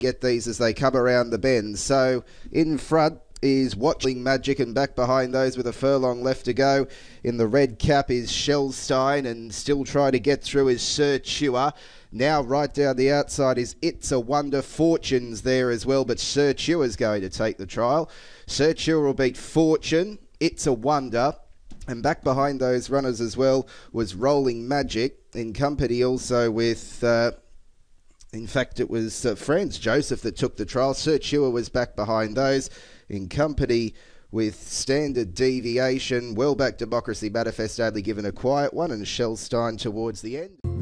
get these as they come around the bend. So in front is Watching Magic, and back behind those with a furlong left to go in the red cap is Shellstein, and still trying to get through is Sir Chewer. Now right down the outside is It's a Wonder. Fortune's there as well, but Sir Chewer's going to take the trial. Sir Chewer will beat Fortune, It's a Wonder, and back behind those runners as well was Rolling Magic, in company also with... in fact, it was Franz Joseph that took the trial. Sir Chewer was back behind those, in company with Standard Deviation. Well Back Democracy Manifest only given a quiet one, and Shellstein towards the end.